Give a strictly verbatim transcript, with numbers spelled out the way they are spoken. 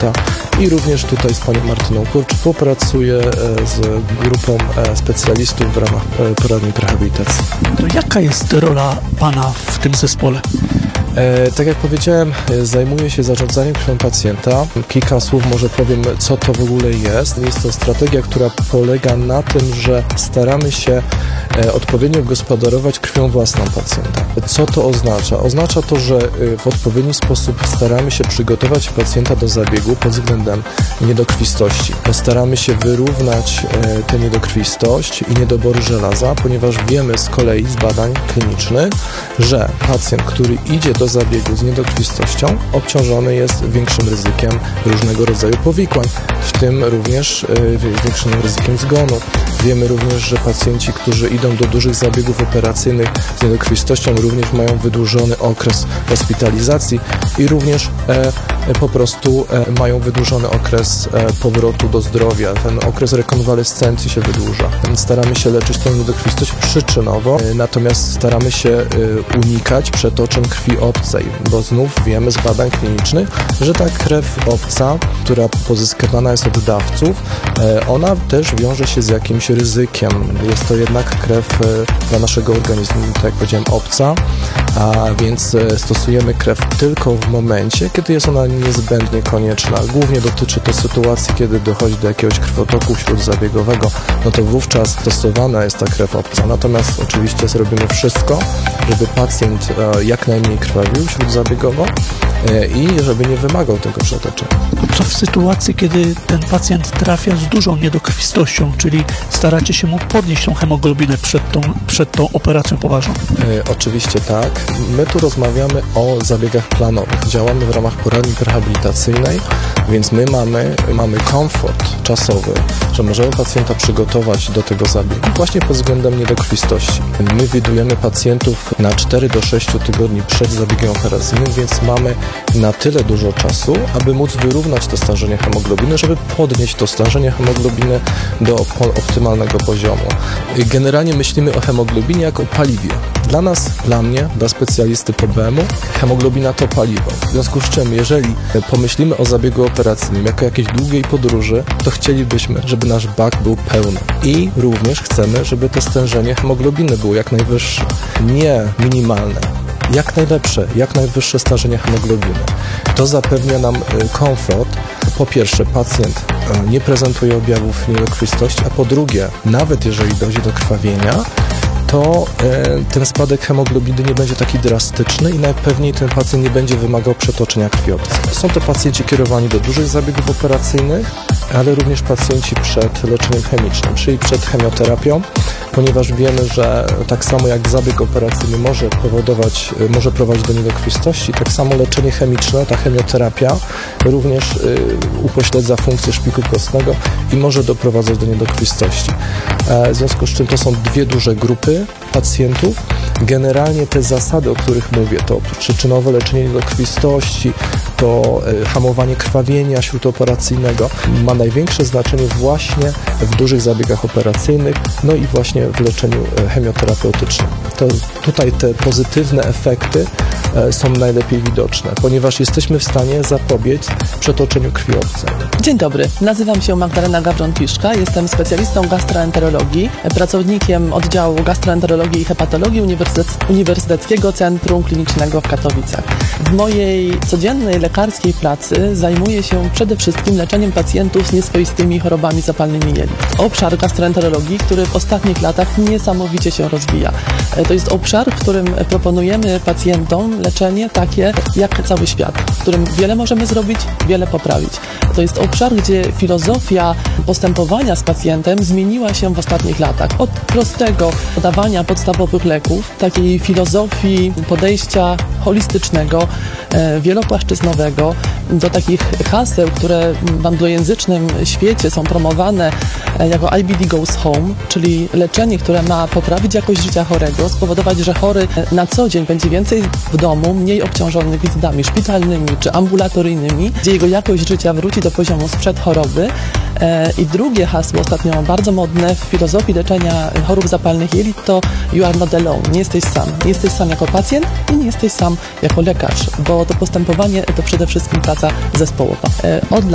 pacjenta i również tutaj z panią Martyną Kurcz współpracuję z grupą specjalistów w ramach poradni rehabilitacji. To jaka jest rola pana w tym zespole? E, tak jak powiedziałem, zajmuję się zarządzaniem krwią pacjenta. Kilka słów może powiem, co to w ogóle jest. Jest to strategia, która polega na tym, że staramy się e, odpowiednio gospodarować krwią własną pacjenta. Co to oznacza? Oznacza to, że w odpowiedni sposób staramy się przygotować pacjenta do zabiegu pod względem niedokrwistości. Staramy się wyrównać e, tę niedokrwistość i niedobory żelaza, ponieważ wiemy z kolei z badań klinicznych, że pacjent, który idzie do zabiegu z niedokrwistością, obciążony jest większym ryzykiem różnego rodzaju powikłań, w tym również y, większym ryzykiem zgonu. Wiemy również, że pacjenci, którzy idą do dużych zabiegów operacyjnych z niedokrwistością, również mają wydłużony okres hospitalizacji i również e, po prostu e, mają wydłużony okres e, powrotu do zdrowia. Ten okres rekonwalescencji się wydłuża. Staramy się leczyć tę niedokrwistość przyczynowo, e, natomiast staramy się e, unikać przetoczeń krwi obcej, bo znów wiemy z badań klinicznych, że ta krew obca, która pozyskiwana jest od dawców, e, ona też wiąże się z jakimś ryzykiem. Jest to jednak krew e, dla naszego organizmu, tak jak powiedziałem, obca, a więc e, stosujemy krew tylko w momencie, kiedy jest ona niezbędnie konieczna. Głównie dotyczy to sytuacji, kiedy dochodzi do jakiegoś krwotoku śródzabiegowego, no to wówczas stosowana jest ta krew obca. Natomiast oczywiście zrobimy wszystko, żeby pacjent e, jak najmniej krwawił śródzabiegowo e, i żeby nie wymagał tego przetoczenia. Co w sytuacji, kiedy ten pacjent trafia z dużą niedokrwistością, czyli staracie się mu podnieść tą hemoglobinę przed tą, przed tą operacją poważną? E, oczywiście tak. My tu rozmawiamy o zabiegach planowych. Działamy w ramach poradni rehabilitacyjnej, więc my mamy, mamy komfort czasowy, że możemy pacjenta przygotować do tego zabiegu właśnie pod względem niedokrwistości. My widujemy pacjentów na cztery do sześciu tygodni przed zabiegiem operacyjnym, więc mamy na tyle dużo czasu, aby móc wyrównać to stężenie hemoglobiny, żeby podnieść to stężenie hemoglobiny do optymalnego poziomu. Generalnie myślimy o hemoglobinie jako o paliwie. Dla nas, dla mnie, dla specjalisty po B M u hemoglobina to paliwo. W związku z czym, jeżeli pomyślimy o zabiegu operacyjnym jako jakiejś długiej podróży, to chcielibyśmy, żeby nasz bak był pełny. I również chcemy, żeby to stężenie hemoglobiny było jak najwyższe, nie minimalne. Jak najlepsze, jak najwyższe stężenie hemoglobiny. To zapewnia nam komfort. Po pierwsze, pacjent nie prezentuje objawów niedokrwistości, a po drugie, nawet jeżeli dojdzie do krwawienia, to e, ten spadek hemoglobiny nie będzie taki drastyczny i najpewniej ten pacjent nie będzie wymagał przetoczenia krwi obcej. Są to pacjenci kierowani do dużych zabiegów operacyjnych, ale również pacjenci przed leczeniem chemicznym, czyli przed chemioterapią, ponieważ wiemy, że tak samo jak zabieg operacyjny może powodować, może prowadzić do niedokrwistości, tak samo leczenie chemiczne, ta chemioterapia również y, upośledza funkcję szpiku kostnego i może doprowadzać do niedokrwistości. E, w związku z czym to są dwie duże grupy pacjentów. Generalnie te zasady, o których mówię, to przyczynowe leczenie niedokrwistości, to y, hamowanie krwawienia śródoperacyjnego ma największe znaczenie właśnie w dużych zabiegach operacyjnych, no i właśnie w leczeniu chemioterapeutycznym. To tutaj te pozytywne efekty są najlepiej widoczne, ponieważ jesteśmy w stanie zapobiec przetoczeniu krwi obcej. Dzień dobry, nazywam się Magdalena Gawron-Piszka, jestem specjalistą gastroenterologii, pracownikiem oddziału gastroenterologii i hepatologii Uniwersytet- Uniwersyteckiego Centrum Klinicznego w Katowicach. W mojej codziennej lekarskiej pracy zajmuję się przede wszystkim leczeniem pacjentów z nieswoistymi chorobami zapalnymi jelit. Obszar gastroenterologii, który w ostatnich latach niesamowicie się rozwija. To jest obszar, w którym proponujemy pacjentom leczenie takie jak cały świat, w którym wiele możemy zrobić, wiele poprawić. To jest obszar, gdzie filozofia postępowania z pacjentem zmieniła się w ostatnich latach. Od prostego podawania podstawowych leków, takiej filozofii podejścia holistycznego, wielopłaszczyznowego, do takich haseł, które w anglojęzycznym świecie są promowane jako I B D goes home, czyli leczenie, które ma poprawić jakość życia chorego, spowodować, że chory na co dzień będzie więcej w domu, mniej obciążony wizytami szpitalnymi czy ambulatoryjnymi, gdzie jego jakość życia wróci do poziomu sprzed choroby. I drugie hasło, ostatnio bardzo modne w filozofii leczenia chorób zapalnych jelit, to you are not alone. Nie jesteś sam. Nie jesteś sam jako pacjent i nie jesteś sam jako lekarz, bo to postępowanie to przede wszystkim praca zespołowa. Od lat